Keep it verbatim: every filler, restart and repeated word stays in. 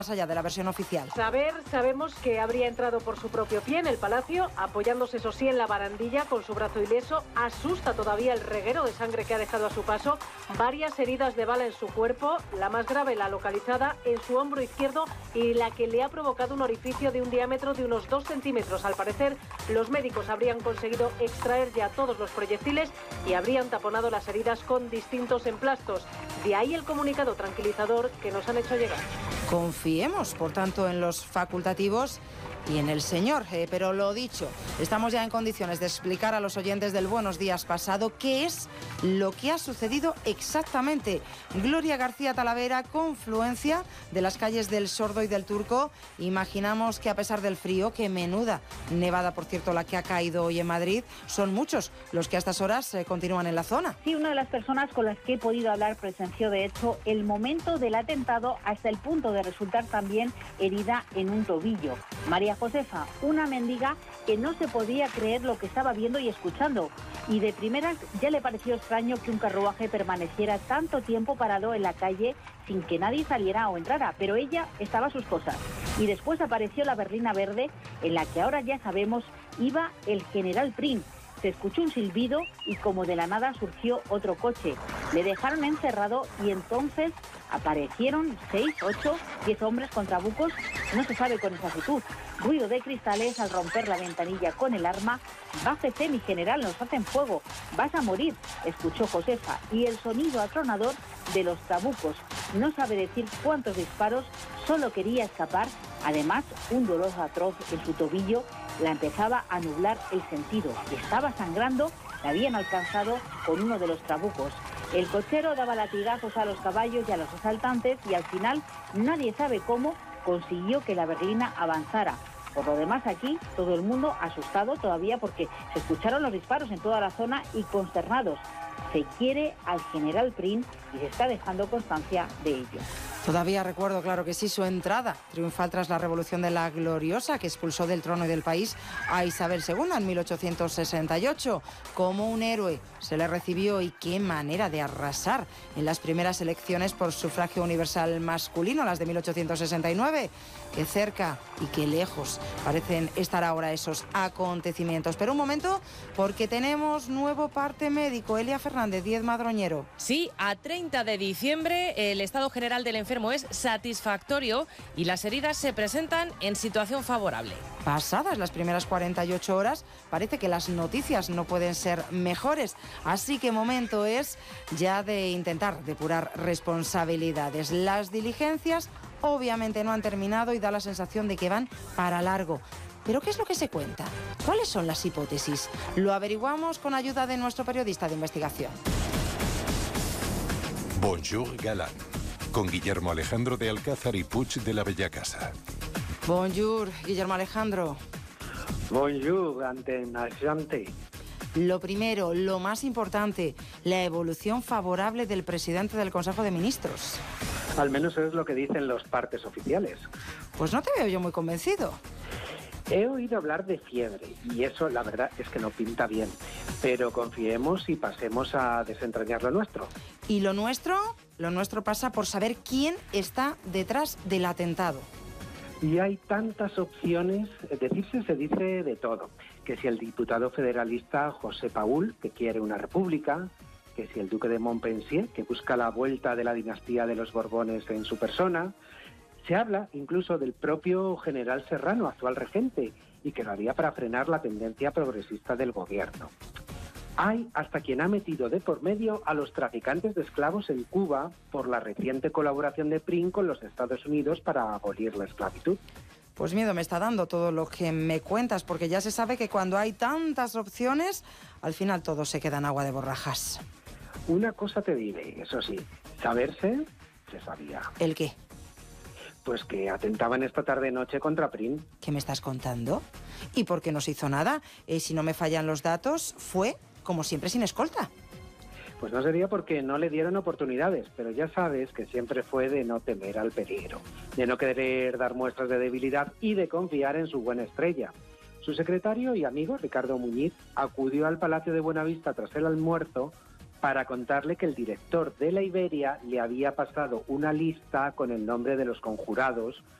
más allá de la versión oficial. Saber, sabemos que habría entrado por su propio pie en el palacio, apoyándose eso sí en la barandilla con su brazo ileso. Asusta todavía el reguero de sangre que ha dejado a su paso, varias heridas de bala en su cuerpo, la más grave la localizada en su hombro izquierdo y la que le ha provocado un orificio de un diámetro de unos dos centímetros. Al parecer, los médicos habrían conseguido extraer ya todos los proyectiles y habrían taponado las heridas con distintos emplastos. De ahí el comunicado tranquilizador que nos han hecho llegar. Confiemos, por tanto, en los facultativos y en el señor. Eh, pero lo dicho, estamos ya en condiciones de explicar a los oyentes del Buenos Días pasado qué es lo que ha sucedido exactamente. Gloria García Talavera, confluencia de las calles del Sordo y del Turco. Imaginamos que a pesar del frío, que menuda nevada, por cierto, la que ha caído hoy en Madrid, son muchos los que a estas horas eh, continúan en la zona. Sí, una de las personas con las que he podido hablar presenció, de hecho, el momento del atentado hasta el punto de resultar también herida en un tobillo. María Josefa, una mendiga que no se podía creer lo que estaba viendo y escuchando. Y de primeras ya le pareció extraño que un carruaje permaneciera tanto tiempo parado en la calle sin que nadie saliera o entrara, pero ella estaba a sus cosas. Y después apareció la berlina verde, en la que ahora ya sabemos iba el general Prim. Se escuchó un silbido y como de la nada surgió otro coche. Le dejaron encerrado y entonces aparecieron seis, ocho, diez hombres con trabucos, no se sabe con exactitud. Ruido de cristales al romper la ventanilla con el arma. Bájese, mi general, nos hacen fuego, vas a morir, escuchó Josefa, y el sonido atronador de los trabucos. No sabe decir cuántos disparos, solo quería escapar. Además, un dolor atroz en su tobillo la empezaba a nublar el sentido. Estaba sangrando, la habían alcanzado con uno de los trabucos. El cochero daba latigazos a los caballos y a los asaltantes y al final, nadie sabe cómo, consiguió que la berlina avanzara. Por lo demás, aquí todo el mundo asustado todavía porque se escucharon los disparos en toda la zona y consternados. Se quiere al general Prim y se está dejando constancia de ello. Todavía recuerdo, claro que sí, su entrada triunfal tras la Revolución de la Gloriosa, que expulsó del trono y del país a Isabel segunda en mil ochocientos sesenta y ocho. Como un héroe se le recibió y qué manera de arrasar en las primeras elecciones por sufragio universal masculino, las de mil ochocientos sesenta y nueve. Qué cerca y qué lejos parecen estar ahora esos acontecimientos. Pero un momento, porque tenemos nuevo parte médico. Elia Fernández, Diez Madroñero. Sí, a treinta de diciembre el estado general del enfermo es satisfactorio y las heridas se presentan en situación favorable. Pasadas las primeras cuarenta y ocho horas, parece que las noticias no pueden ser mejores. Así que momento es ya de intentar depurar responsabilidades. Las diligencias obviamente no han terminado y da la sensación de que van para largo. ¿Pero qué es lo que se cuenta? ¿Cuáles son las hipótesis? Lo averiguamos con ayuda de nuestro periodista de investigación. Bonjour Galán, con Guillermo Alejandro de Alcázar y Puig de la Bellacasa. Bonjour, Guillermo Alejandro. Bonjour, Antena Jante. Lo primero, lo más importante, la evolución favorable del presidente del Consejo de Ministros. Al menos es lo que dicen los partes oficiales. Pues no te veo yo muy convencido. He oído hablar de fiebre y eso la verdad es que no pinta bien. Pero confiemos y pasemos a desentrañar lo nuestro. ¿Y lo nuestro? Lo nuestro pasa por saber quién está detrás del atentado. Y hay tantas opciones, decirse se dice de todo. Que si el diputado federalista José Paul, que quiere una república, que si el duque de Montpensier, que busca la vuelta de la dinastía de los Borbones en su persona. Se habla incluso del propio general Serrano, actual regente, y que lo haría para frenar la tendencia progresista del gobierno. Hay hasta quien ha metido de por medio a los traficantes de esclavos en Cuba por la reciente colaboración de Prim con los Estados Unidos para abolir la esclavitud. Pues miedo me está dando todo lo que me cuentas, porque ya se sabe que cuando hay tantas opciones, al final todo se queda en agua de borrajas. Una cosa te diré, eso sí, saberse, se sabía. ¿El qué? Pues que atentaban esta tarde-noche contra Prim. ¿Qué me estás contando? ¿Y por qué no se hizo nada? Eh, si no me fallan los datos, fue, como siempre, sin escolta. Pues no sería porque no le dieron oportunidades, pero ya sabes que siempre fue de no temer al peligro, de no querer dar muestras de debilidad y de confiar en su buena estrella. Su secretario y amigo, Ricardo Muñiz, acudió al Palacio de Buenavista tras el almuerzo para contarle que el director de la Iberia le había pasado una lista con el nombre de los conjurados